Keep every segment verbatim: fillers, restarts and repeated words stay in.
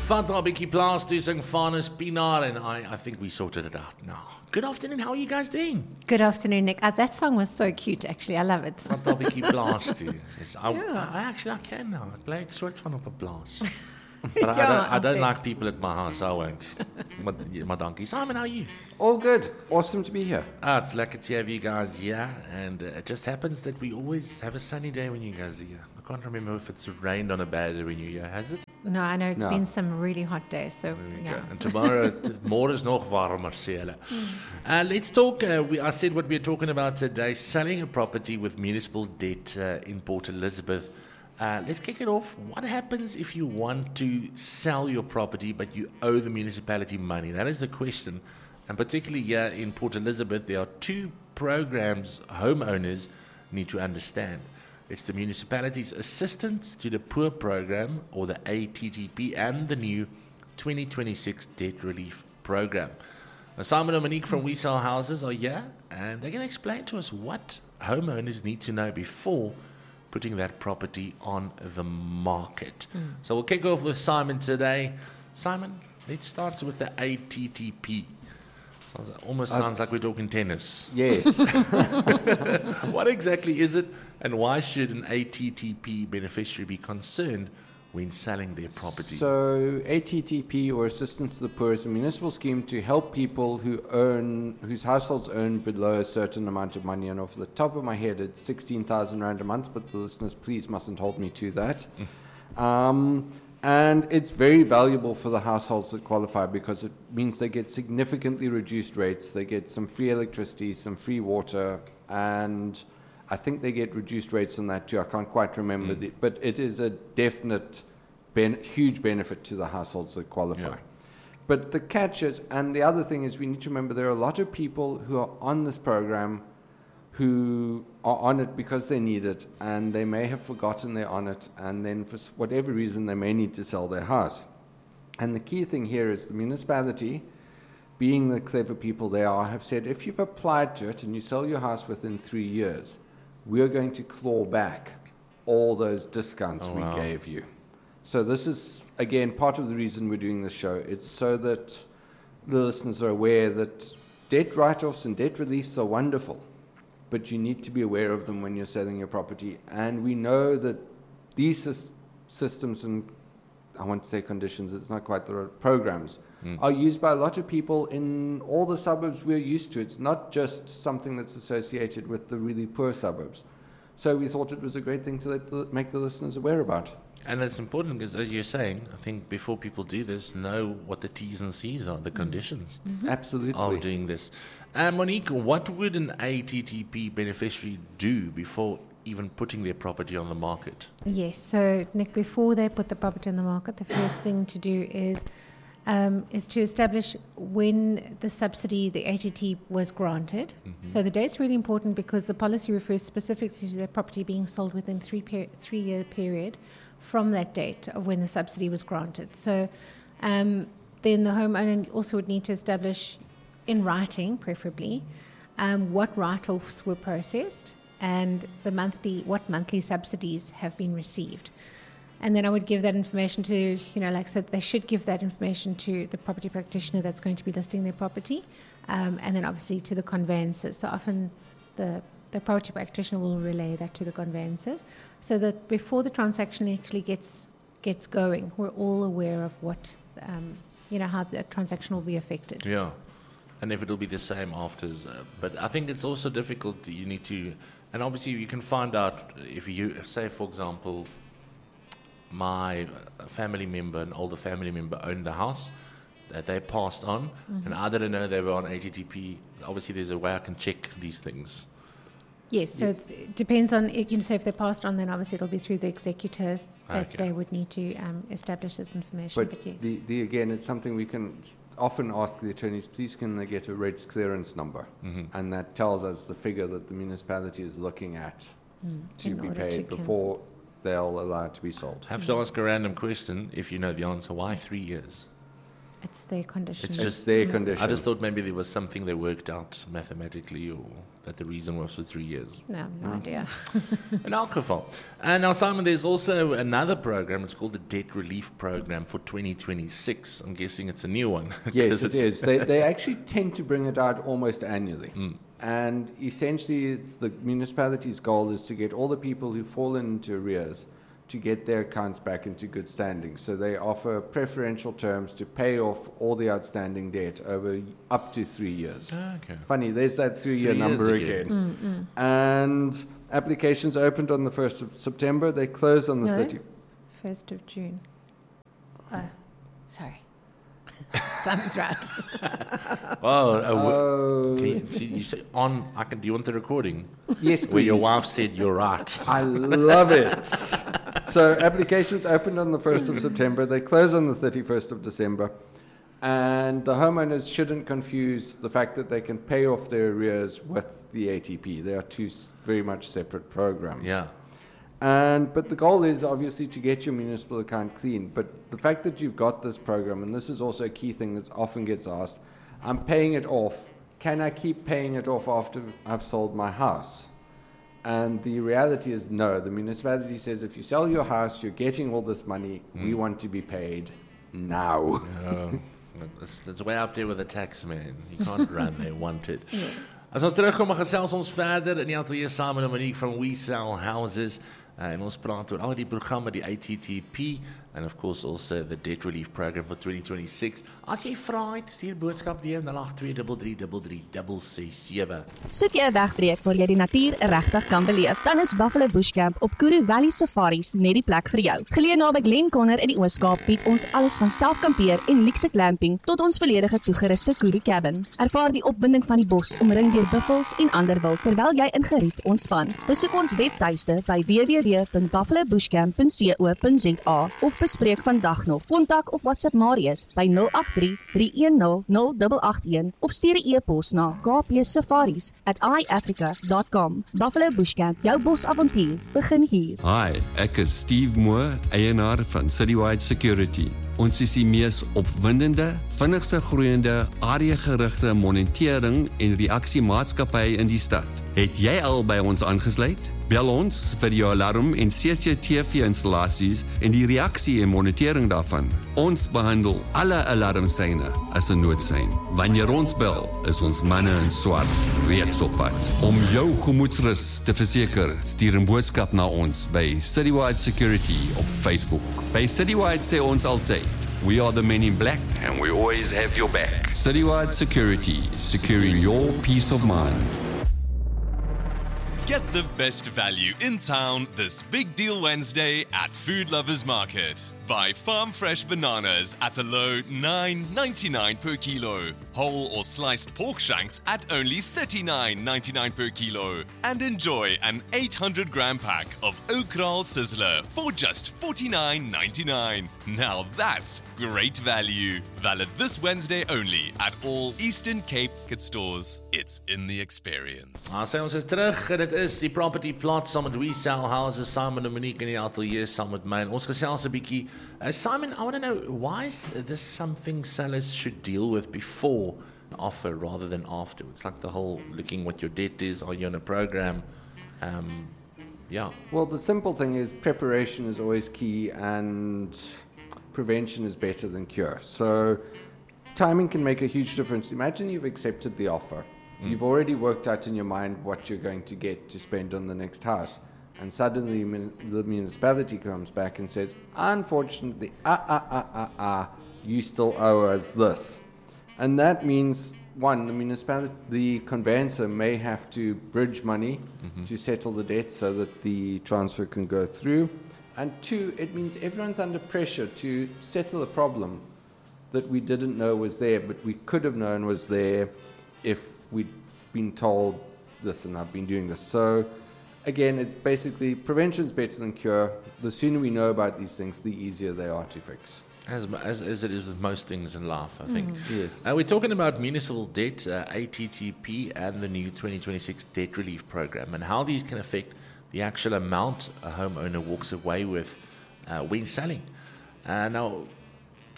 Vat daar 'n bietjie plaas toe sing Vanus Pienaar and I I think we sorted it out now. Good afternoon, how are you guys doing? Good afternoon, Nick. Uh, that song was so cute, actually. I love it. Vat daar 'n bietjie plaas toe. Yes, I, Yeah. I, I actually I can now. Ek bly ek soort van op 'n plaas. But I, I Ja, don't, I don't okay. like people at my house, I won't. maar, maar dankie. Simon, how are you? All good. Awesome to be here. Ah, it's lekker to have you guys here, and uh, it just happens that we always have a sunny day when you guys are here. I can't remember if it's rained on a bad day when you're here, has it? No, I know it's No. been some really hot days, so There we yeah. go. And tomorrow, t- more is nog warmer, sê hulle. Uh, let's talk, uh, we, I said what we're talking about today, selling a property with municipal debt uh, in Port Elizabeth. Uh, let's kick it off. What happens if you want to sell your property but you owe the municipality money? That is the question. And particularly here in Port Elizabeth, there are two programs homeowners need to understand. It's the municipality's Assistance to the Poor program, or the A T T P, and the new twenty twenty-six Debt Relief Program. Now, Simon and Monique from We Sell Houses are here, and they're going to explain to us what homeowners need to know before putting that property on the market. Mm. So we'll kick off with Simon today. Simon, let's start with the A T T P. Sounds, almost sounds That's- like we're talking tennis. Yes. What exactly is it, and why should an A T T P beneficiary be concerned when selling their property? So A T T P, or Assistance to the Poor, is a municipal scheme to help people who earn, whose households earn below a certain amount of money. And off the top of my head, it's sixteen thousand rand a month, but the listeners, please mustn't hold me to that. um, and it's very valuable for the households that qualify because it means they get significantly reduced rates. They get some free electricity, some free water, and I think they get reduced rates on that too. I can't quite remember, Mm. the, but it is a definite, ben- huge benefit to the households that qualify. Yeah. But the catch is, and the other thing is, we need to remember there are a lot of people who are on this program who are on it because they need it, and they may have forgotten they're on it, and then for s- whatever reason they may need to sell their house. And the key thing here is the municipality, being the clever people they are, have said if you've applied to it and you sell your house within three years, we're going to claw back all those discounts Oh, we wow. gave you. So this is, again, part of the reason we're doing this show. It's so that the listeners are aware that debt write-offs and debt reliefs are wonderful, but you need to be aware of them when you're selling your property. And we know that these sys- systems and, I want to say conditions, it's not quite the right, programs, Mm. are used by a lot of people in all the suburbs we're used to. It's not just something that's associated with the really poor suburbs. So we thought it was a great thing to let the, make the listeners aware about. And it's important because, as you're saying, I think before people do this, know what the T's and C's are, the conditions Absolutely. of doing this. Uh, Monique, what would an A T T P beneficiary do before even putting their property on the market? Yes, so Nick, before they put the property on the market, the first thing to do is um, is to establish when the subsidy, the A T T, was granted. Mm-hmm. So the date's really important because the policy refers specifically to the property being sold within three per- three year period from that date of when the subsidy was granted. So um, then the homeowner also would need to establish in writing, preferably, um, what write-offs were processed and the monthly what monthly subsidies have been received. And then I would give that information to, you know, like I said, they should give that information to the property practitioner that's going to be listing their property, um, and then obviously to the conveyancers. So often the the property practitioner will relay that to the conveyancers, so that before the transaction actually gets gets going, we're all aware of what, um, you know, how the transaction will be affected. Yeah, and if it'll be the same after. Uh, but I think it's also difficult. You need to, and obviously you can find out if you say, for example, my uh, family member, an older family member, owned the house that they passed on, Mm-hmm. and I didn't know they were on A T T P. Obviously, there's a way I can check these things. Yes, so it depends on, you know, so if they're passed on, then obviously it'll be through the executors that Okay. they would need to um, establish this information. But But yes. the, the again, it's something we can s- often ask the attorneys, please can they get a rates clearance number? Mhm. And that tells us the figure that the municipality is looking at Mm, to in be order to paid cancel. before they'll allow it to be sold. Have to ask a random question if you know the answer. Why three years? It's their condition. It's It's just their condition. I just thought maybe there was something they worked out mathematically, or that the reason was for three years. No, no idea. In elk geval. And now, Simon, there's also another program. It's called the Debt Relief Program for twenty twenty-six. I'm guessing it's a new one. Yes, 'Cause it it's- is. They, they actually tend to bring it out almost annually. Mm. And essentially, it's the municipality's goal is to get all the people who fall into arrears to get their accounts back into good standing. So they offer preferential terms to pay off all the outstanding debt over up to three years. Ah, okay. Funny, there's that three-year Three years number again. again. And applications opened on the first of September. They closed on the No. thirtieth. First of June. Oh, sorry. Simon's right. Oh, uh, w- Oh, can you, see, you say on. I can. Do you want the recording yes, where your please. wife said you're right? I love it. So applications opened on the first of September. They close on the thirty-first of December. And the homeowners shouldn't confuse the fact that they can pay off their arrears with the A T P. They are two s- very much separate programs. Yeah. And but the goal is obviously to get your municipal account clean. But the fact that you've got this program, and this is also a key thing that often gets asked, I'm paying it off. Can I keep paying it off after I've sold my house? And the reality is no. The municipality says if you sell your house, you're getting all this money. We want to be paid now. Oh, it's, it's way up there with the tax man. You can't run there, want it. As ons terugkom, gesels ons verder in die ateljee saam met Monique van We Sell Houses. Uh, en ons praat oor al die programme, die A T T P, and of course also the Debt Relief Program for twenty twenty-six. As jy vra het, stuur boodskap deur na nul agt twee drie drie drie drie ses ses sewe. Soek jy 'n wegbreek waar jy die natuur regtig kan beleef, dan is Buffalo Bush Camp op Kuru Valley Safaris net die plek vir jou. Geleë naby Glenconner in die Oos-Kaap bied ons alles van selfkampeer en luxe glamping tot ons volledige toegeruste Kuru cabin. Ervaar die opwinding van die bos omring deur buffels en ander wild terwyl jy in gerief ontspan. Besoek ons webtuiste by w w w punt buffalo bush camp punt co punt za of bespreek vandag nog. Kontak of WhatsApp Marius by nul agt drie drie een nul nul agt agt een of stuur 'n e-pos na k p safaris at i africa dot com. Buffalo Bush Camp, jou bosavontuur begin hier. Hi, ek is Steve Moore, eienaar van Citywide Security. Ons is die mees opwindende, vinnigste groeiende, areagerigte monitering en reaksiemaatskappy in die stad. Het jy al by ons aangesluit? Bel ons vir jou alarm en C C T V installasies en die reaksie en monitering daarvan. Ons behandel alle alarmseine as 'n noodsein. Wanneer ons bel, is ons manne in swart reeds op pad. Om jou gemoedsrus te verseker, stuur 'n boodskap na ons by Citywide Security op Facebook. By Citywide sê ons altyd, we are the men in black and we always have your back. Citywide Security, securing your peace of mind. Get the best value in town this Big Deal Wednesday at Food Lovers Market. Buy farm fresh bananas at a low nine ninety-nine per kilo. Whole or sliced pork shanks at only thirty-nine ninety-nine per kilo. And enjoy an eight hundred gram pack of Oakral Sizzler for just forty-nine ninety-nine. Now that's great value. Valid this Wednesday only at all Eastern Cape Market stores. It's in the experience. Ah, sê ons is terug en dit is die Property Plot saam met We Sell Houses, saam met Monique in die ateljee, saam met my. En ons gesels 'n bietjie. Uh, Simon, I want to know, why is this something sellers should deal with before an offer rather than after? It's like the whole looking what your debt is, are you on a program? Um, yeah. Well, the simple thing is preparation is always key and prevention is better than cure. So timing can make a huge difference. Imagine you've accepted the offer. Mm. You've already worked out in your mind what you're going to get to spend on the next house. And suddenly the municipality comes back and says, unfortunately, ah, ah, ah, ah, ah, you still owe us this. And that means, one, the municipality, the conveyancer may have to bridge money mm-hmm. to settle the debt so that the transfer can go through. And two, it means everyone's under pressure to settle a problem that we didn't know was there, but we could have known was there if we'd been told this and I've been doing this. So again, it's basically prevention is better than cure. The sooner we know about these things, the easier they are to fix. As, as, as it is with most things in life, I think. Mm. Yes. Uh, we're talking about municipal debt, uh, A T T P, and the new twenty twenty-six Debt Relief Program, and how these can affect the actual amount a homeowner walks away with uh, when selling. Uh, now,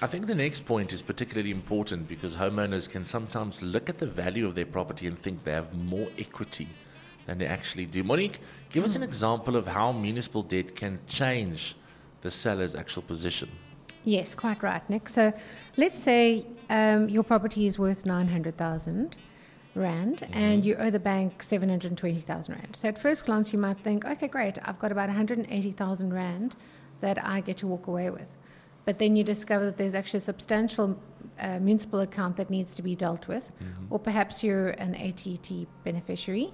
I think the next point is particularly important because homeowners can sometimes look at the value of their property and think they have more equity than they actually do. Monique, give us an example of how municipal debt can change the seller's actual position. Yes, quite right, Nick. So let's say um, your property is worth nine hundred thousand Rand mm-hmm. and you owe the bank seven hundred twenty thousand Rand. So at first glance, you might think, okay, great, I've got about one hundred eighty thousand Rand that I get to walk away with. But then you discover that there's actually a substantial uh, municipal account that needs to be dealt with, mm-hmm. or perhaps you're an A T T beneficiary.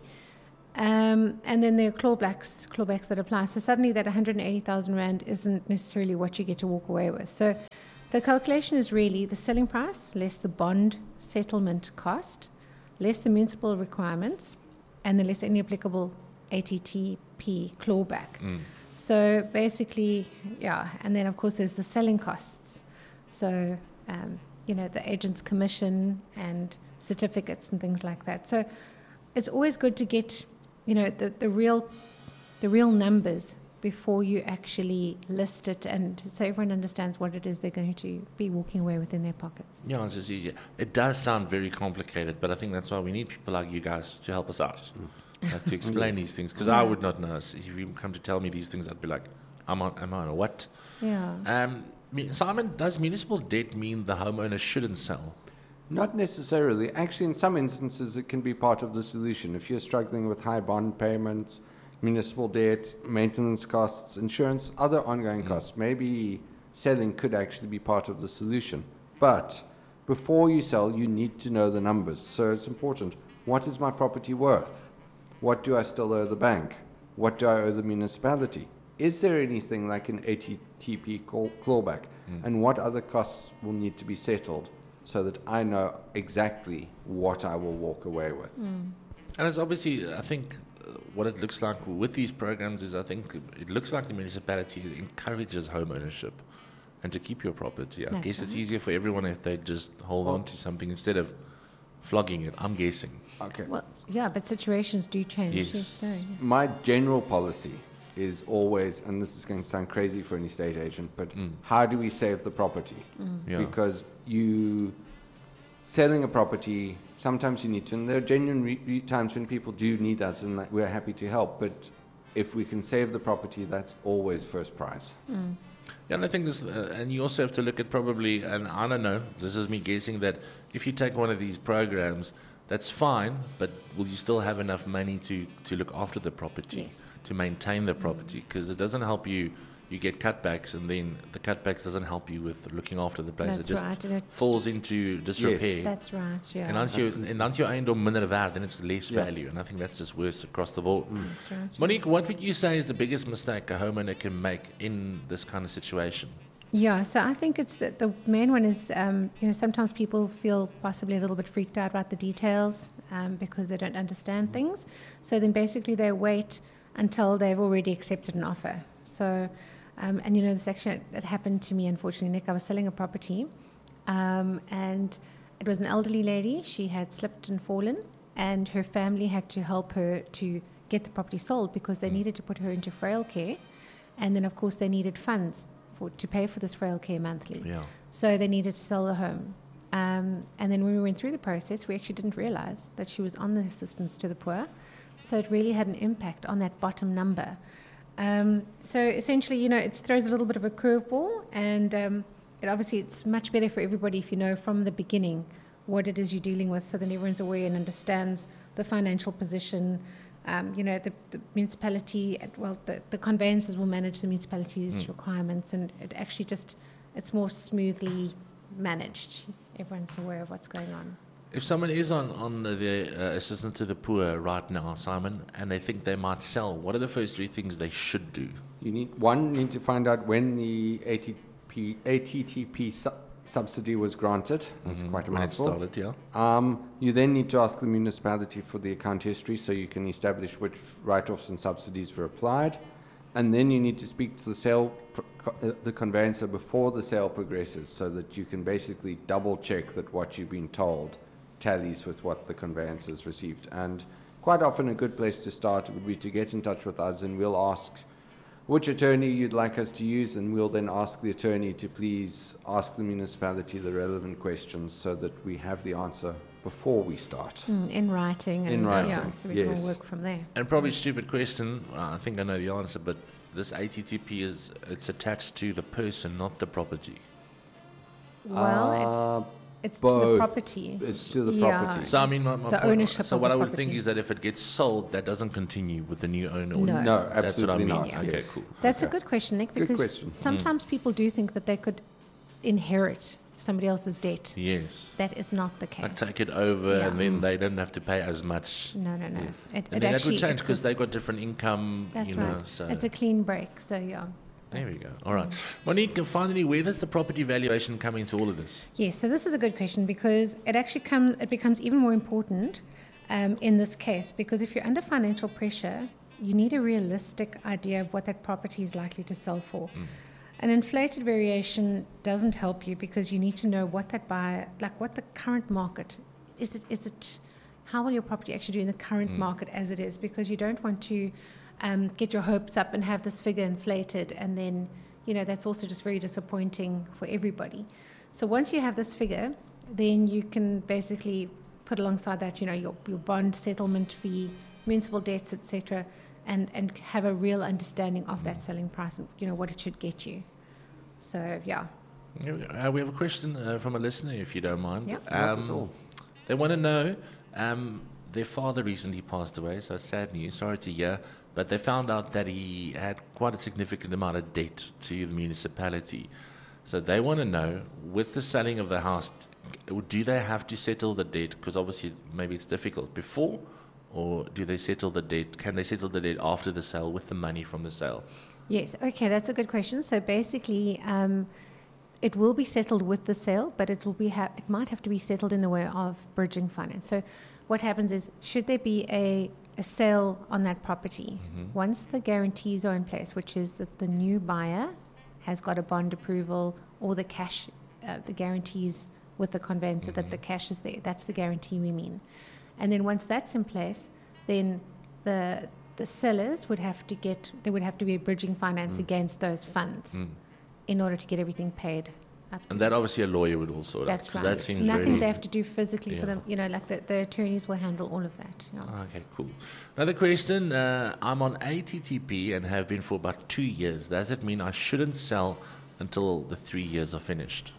Um, and then there are clawbacks, clawbacks that apply. So suddenly that one hundred eighty thousand Rand isn't necessarily what you get to walk away with. So the calculation is really the selling price less the bond settlement cost, less the municipal requirements, and then less any applicable A T T P clawback. Mm. So basically, yeah, and then of course there's the selling costs. So, um, you know, the agent's commission and certificates and things like that. So it's always good to get, you know, the, the real the real numbers before you actually list it, and so everyone understands what it is they're going to be walking away with in their pockets. Yeah, it's just easier. It does sound very complicated, but I think that's why we need people like you guys to help us out, mm. like to explain these things, because yeah. I would not know. If you come to tell me these things, I'd be like, I'm on, am I on a what? Yeah. Um, Simon, does municipal debt mean the homeowner shouldn't sell? Not necessarily. Actually, in some instances, it can be part of the solution. If you're struggling with high bond payments, municipal debt, maintenance costs, insurance, other ongoing mm. costs, maybe selling could actually be part of the solution. But before you sell, you need to know the numbers. So it's important. What is my property worth? What do I still owe the bank? What do I owe the municipality? Is there anything like an A T T P call, clawback? Mm. And what other costs will need to be settled so that I know exactly what I will walk away with? Mm. And it's obviously, I think, what it looks like with these programs is I think it looks like the municipality encourages home ownership and to keep your property. I That's guess right. it's easier for everyone if they just hold well, on to something instead of flogging it, I'm guessing. Okay. Well, yeah, but situations do change. Yes. Yes, so, yeah. My general policy is always, and this is going to sound crazy for an estate agent, but Mm. how do we save the property? Mm. Yeah. Because you selling a property, sometimes you need to, and there are genuine re- re- times when people do need us, and like, we're happy to help. But if we can save the property, that's always first prize. Mm. Yeah, and I think this, uh, and you also have to look at probably, and I don't know, this is me guessing, that if you take one of these programs, that's fine, but will you still have enough money to, to look after the property, Yes. to maintain the property? Because it doesn't help you, you get cutbacks, and then the cutbacks doesn't help you with looking after the place. That's it just right, and it- falls into disrepair. That's right, yeah. En as jou en dan is jou eiendom minder werd, then it's less Yeah. value, and I think that's just worse across the board. That's right, yeah. Monique, what would you say is the biggest mistake a homeowner can make in this kind of situation? Yeah, so I think it's the, the main one is, um, you know, sometimes people feel possibly a little bit freaked out about the details um, because they don't understand things. So then basically they wait until they've already accepted an offer. So, um, and you know, this actually, it happened to me, unfortunately, Nick. I was selling a property um, and it was an elderly lady. She had slipped and fallen, and her family had to help her to get the property sold because they needed to put her into frail care. And then, of course, they needed funds for, to pay for this frail care monthly. Yeah. So they needed to sell the home. Um, and then when we went through the process, we actually didn't realize that she was on the assistance to the poor. So it really had an impact on that bottom number. Um, so essentially, you know, it throws a little bit of a curveball, and um, it obviously it's much better for everybody if you know from the beginning what it is you're dealing with, so then everyone's aware and understands the financial position. Um, you know, the, the municipality, well, the, the conveyancers will manage the municipality's mm. requirements, and it actually just, it's more smoothly managed. Everyone's aware of what's going on. If someone is on, on the uh, assistance to the poor right now, Simon, and they think they might sell, what are the first three things they should do? You need one, you need to find out when the A T P, A T T P su- subsidy was granted. That's Mhm. quite a When it mouthful. started, yeah. Um, you then need to ask the municipality for the account history so you can establish which write-offs and subsidies were applied. And then you need to speak to the sale, pr- co- uh, the conveyancer before the sale progresses, so that you can basically double-check that what you've been told tallies with what the conveyancers received. And quite often a good place to start would be to get in touch with us, and we'll ask which attorney you'd like us to use, and we'll then ask the attorney to please ask the municipality the relevant questions so that we have the answer before we start. Mm, in writing. And, In writing, Yeah, so we yes. can work from there. And probably stupid question. Uh, I think I know the answer, but this A T T P is it's attached to the person, not the property. Well, Uh, it's it's to the both. property. It's to the Yeah. property. So I mean, my, my The point, ownership So of what the I would property. think is that if it gets sold, that doesn't continue with the new owner. No. No, That's what I absolutely mean. not. Yeah. Okay, Yes. cool. That's a Okay. good question, Nick, Good because question. sometimes people do think that they could inherit somebody else's debt. Yes. That is not the case. Like take it over, Yeah. and then they don't have to pay as much. No, no, no. Yes. It, And it then that actually would change it's because a- they've got different income. That's you know, right. So It's a clean break, so yeah. there we go. All right, Monique. Finally, where does the property valuation come into all of this? Yes, so this is a good question because it actually come, it becomes even more important um, in this case because if you're under financial pressure, you need a realistic idea of what that property is likely to sell for. Mm. An inflated variation doesn't help you because you need to know what that buyer, like what the current market is. It is it how will your property actually do in the current Mm. market as it is? Because you don't want to um, get your hopes up and have this figure inflated, and then you know that's also just very disappointing for everybody. So once you have this figure, then you can basically put alongside that, you know, your your bond settlement fee, municipal debts, et cetera, and and have a real understanding of that selling price and you know what it should get you. So yeah, Uh, we have a question uh, from a listener, if you don't mind. Yeah. Not at all. They want to know um, their father recently passed away, so it's sad news. Sorry to hear, but they found out that he had quite a significant amount of debt to the municipality. So they want to know, with the selling of the house, do they have to settle the debt? Because obviously, maybe it's difficult before, or do they settle the debt? Can they settle the debt after the sale with the money from the sale? yes, okay, that's a good question. So basically, um, it will be settled with the sale, but it will be ha- it might have to be settled in the way of bridging finance. So what happens is, should there be a a sale on that property, once the guarantees are in place, which is that the new buyer has got a bond approval or the cash, uh, the guarantees with the conveyancer that the cash is there. That's the guarantee we mean. And then once that's in place, then the the sellers would have to get, there would have to be a bridging finance against those funds Mm. in order to get everything paid up to And that obviously a lawyer would also. That's right. That seems Nothing very, they have to do physically for Yeah. them. You know, like the, the attorneys will handle all of that. Yeah. Okay, cool. Another question. Uh, I'm on A T T P and have been for about two years. Does it mean I shouldn't sell until the three years are finished?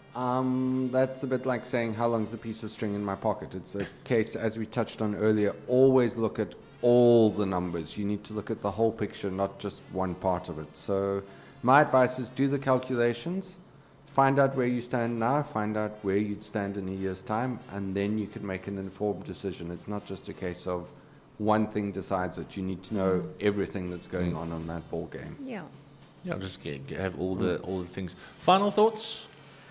Um, that's a bit like saying, how long's the piece of string in my pocket? It's a case, as we touched on earlier, always look at all the numbers. You need to look at the whole picture, not just one part of it. So my advice is do the calculations, find out where you stand now, find out where you'd stand in a year's time, and then you can make an informed decision. It's not just a case of one thing decides it. You need to know everything that's going on on that ball game. Yeah. Yeah, just get, get, have all the all the things. Final thoughts?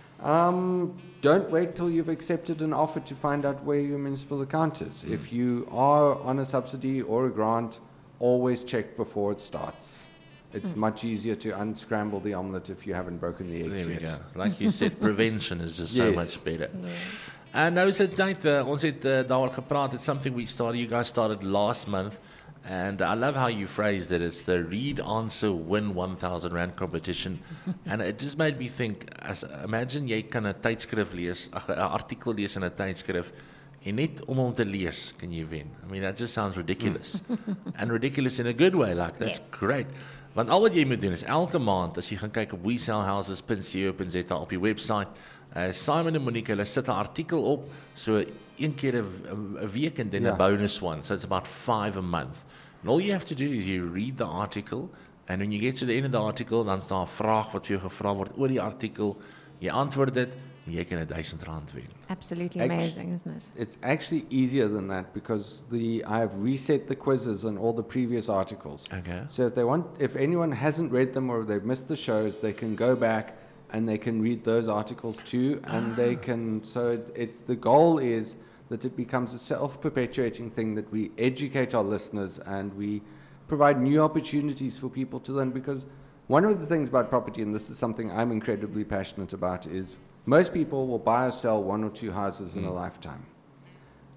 Um, don't wait till you've accepted an offer to find out where your municipal account is. Mm. If you are on a subsidy or a grant, always check before it starts. It's much easier to unscramble the omelette if you haven't broken the eggs There we yet. go. Like you said, prevention is just so Yes. much better. Yeah. En nou is dit tyd, uh, ons het uh, daaroor gepraat. It's something we started, you guys started last month. And I love how you phrased it. It's the read, answer, win one thousand rand competition. And it just made me think, as, imagine jy kan 'n tydskrif lees, ag, 'n artikel lees in 'n tydskrif, en net om hom te lees, kan jy wen. I mean, that just sounds ridiculous. And ridiculous in a good way, like, that's Yes. great. Want al wat jy moet doen is, elke maand, as jy gaan kyk op we sell houses dot co dot za op die website, uh, Simon en Monique, hulle sit 'n artikel op, so een keer 'n 'n week and then Ja. a bonus one. So it's about five a month. And all you have to do is you read the article, and when you get to the end of the article, dan staan 'n vraag wat vir jou gevra word oor die artikel, jy antwoord dit, en jy kan 'n duisend rand wen. Absolutely Actu- amazing, isn't it? It's actually easier than that because the I have reset the quizzes on all the previous articles. Okay. So if they want, if anyone hasn't read them or they've missed the shows, they can go back and they can read those articles too, and they can. So it, it's the goal is that it becomes a self-perpetuating thing, that we educate our listeners and we provide new opportunities for people to learn. Because one of the things about property, and this is something I'm incredibly passionate about, is most people will buy or sell one or two houses in a lifetime.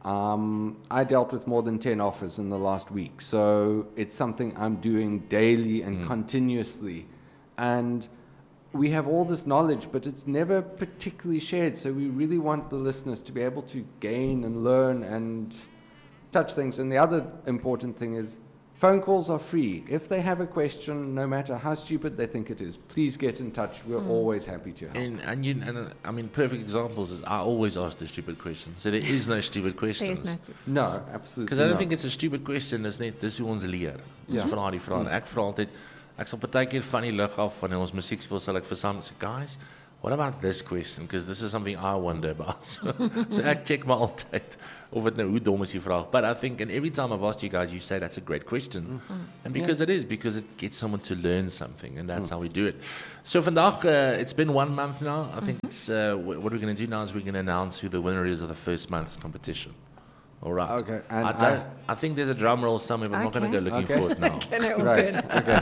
Um, I dealt with more than ten offers in the last week, so it's something I'm doing daily and mm. continuously. And we have all this knowledge, but it's never particularly shared, so we really want the listeners to be able to gain and learn and touch things. And the other important thing is phone calls are free. If they have a question, no matter how stupid they think it is, please get in touch. We're mm. always happy to help. And, and, you, and uh, I mean, perfect examples is I always ask the stupid questions. So there is no stupid questions. There is no stupid. No, absolutely. Because I don't not. think it's a stupid question. It's net dis hoe ons leer. Ons Ja. vra die vrae. Ek vra altyd, ek sal partykeer van die lug af wanneer ons musiek speel, sal ek vir Sam sê, guys, what about this question? Because this is something I wonder about. So, so ek check my altyd of het nou hoe dom is die vraag. But I think, and every time I've asked you guys, you say that's a great question. Mm-hmm. And because yeah. it is, because it gets someone to learn something, and that's mm. how we do it. So vandag, uh, it's been one month now. I think mm-hmm. it's, uh, what we're going to do now is we're going to announce who the winner is of the first month's competition. All right. Okay. And I, don't, I, I think there's a drum roll somewhere, but okay. I'm not going to go looking okay. for it now. Okay, no, right.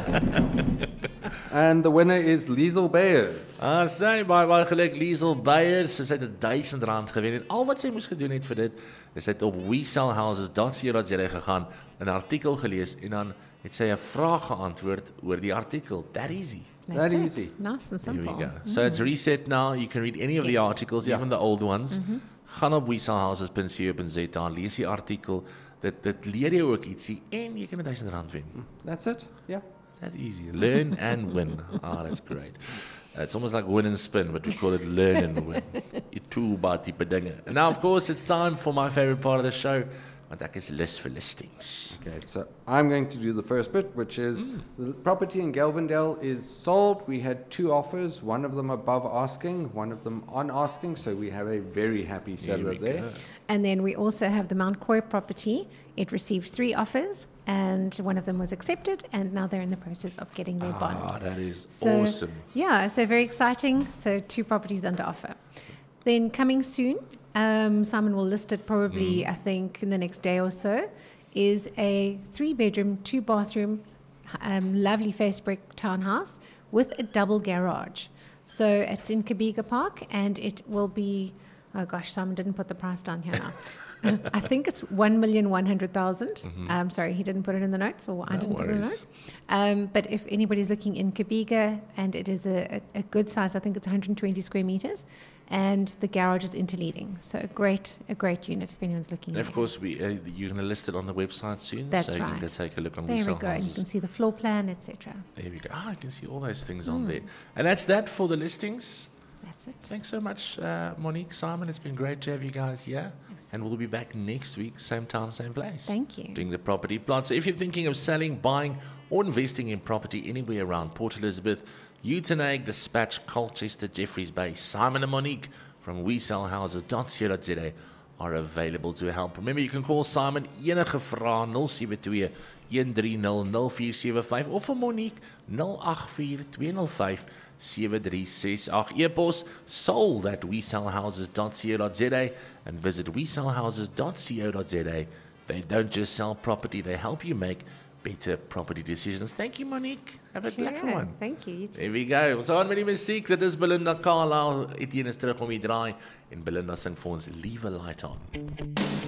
Okay. And the winner is Liesel Beyers. Ah, sy baie baie geluk Liesel Beyers. Sy het duisend rand gewen en al wat sy moes gedoen het vir dit, is sy het op we sell houses dot co dot za gegaan, 'n artikel gelees en dan het sy 'n vraag geantwoord oor die artikel. That easy. That That's easy. it. Nice and simple. Here we go. Mm. So it's reset now. You can read any of Yes. the articles, Yeah. even the old ones. Mm-hmm. Gaan op we sell houses dot co dot za, lees die artikel. Dit dit leer jou ook ietsie en jy kan duisend rand wen. That's it. Yeah. That's easy. Learn and win. Ah, that's great. Uh, it's almost like win and spin, but we call it learn and win. Die two baie tipe dinge. And now, of course, it's time for my favorite part of the show. Want ek is list for listings. Okay, so I'm going to do the first bit, which is mm. the property in Galvindale is sold. We had two offers, one of them above asking, one of them on asking, so we have a very happy seller there. Go. And then we also have the Mount Coy property. It received three offers, and one of them was accepted, and now they're in the process of getting their bond. Ah, that is So, awesome. Yeah, so very exciting. So two properties under offer. Then coming soon, um, Simon will list it probably, Mm. I think, in the next day or so, is a three-bedroom, two-bathroom, um, lovely face brick townhouse with a double garage. So it's in Kabiga Park, and it will be, oh gosh, Simon didn't put the price down here now. I think it's one million one hundred thousand. Mm-hmm. Um, sorry, he didn't put it in the notes, or I No didn't put it in the worries. notes. Um, but if anybody's looking in Kabiga, and it is a, a, a good size, I think it's one hundred twenty square meters, and the garage is interleading. So a great, a great unit if anyone's looking. And of in course, we uh, you're going to list it on the website soon, That's so you can right. go take a look on there we we sell go, and you houses. can see the floor plan, et cetera. There we go. Ah, you can see all those things on there. And that's that for the listings. That's it. Thanks so much, uh, Monique, Simon. It's been great to have you guys here. Yes. And we'll be back next week, same time, same place. Thank you. Doing the property plot. So if you're thinking of selling, buying, or investing in property anywhere around Port Elizabeth, Uitenhage, Dispatch, Colchester, Jeffreys Bay, Simon and Monique from we sell houses dot co dot za are available to help. Remember, you can call Simon enige vrae zero seven two one three zero zero four seven five of vir Monique zero eight four two zero five seven three six eight. E-pos sold at we sell houses dot co dot za and visit we sell houses dot co dot za. They don't just sell property, they help you make better property decisions. Thank you, Monique. Have a Sure. lekker one. Thank you. You too. There we go. Ons aan met die musiek. Dit is Belinda Carlisle. Etienne is terug om die draai en Belinda sing vir ons Leave a Light On.